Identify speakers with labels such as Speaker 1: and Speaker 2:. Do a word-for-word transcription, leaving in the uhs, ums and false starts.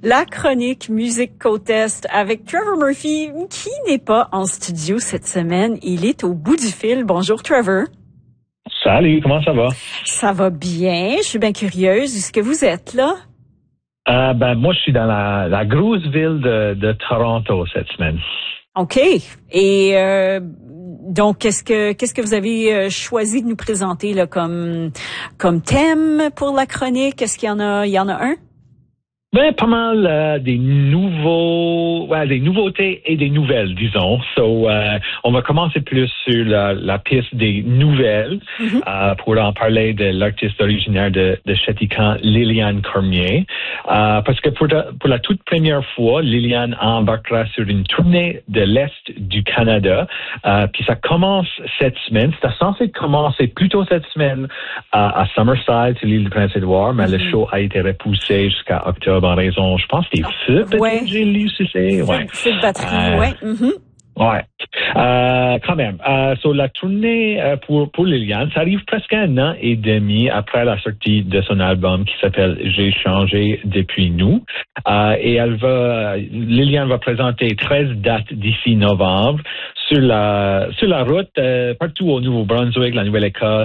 Speaker 1: La chronique Musique Côte Est avec Trevor Murphy, qui n'est pas en studio cette semaine. Il est au bout du fil. Bonjour, Trevor.
Speaker 2: Salut, comment ça va?
Speaker 1: Ça va bien. Je suis bien curieuse. Est-ce que vous êtes là?
Speaker 2: Euh, ben, moi, je suis dans la, la grosse ville de, de Toronto cette semaine.
Speaker 1: OK. Et euh, donc, qu'est-ce que qu'est-ce que vous avez choisi de nous présenter là comme comme thème pour la chronique? Est-ce qu'il y en a il y en a un?
Speaker 2: Ben, pas mal euh, des nouveaux, ouais, des nouveautés et des nouvelles, disons. So, euh, on va commencer plus sur la, la piste des nouvelles mm-hmm. euh, pour en parler de l'artiste originaire de, de Chéticamp, Liliane Cormier. Euh, parce que pour, de, pour la toute première fois, Liliane embarquera sur une tournée de l'Est du Canada. Euh, puis ça commence cette semaine. C'était censé commencer plus tôt cette semaine à, à Summerside, sur l'île du Prince-Édouard, mais mm-hmm. le show a été repoussé jusqu'à octobre. En raison, je pense, des feux, peut-être,
Speaker 1: ouais.
Speaker 2: j'ai lu, si c'est, ouais.
Speaker 1: Feux de batterie, euh, ouais. Mm-hmm.
Speaker 2: Ouais. Euh, quand même. Euh, sur la tournée euh, pour, pour Liliane, ça arrive presque un an et demi après la sortie de son album qui s'appelle J'ai changé depuis nous. Euh, et elle va, Liliane va présenter treize dates d'ici novembre sur la, sur la route, euh, partout au Nouveau-Brunswick, la Nouvelle-Écosse,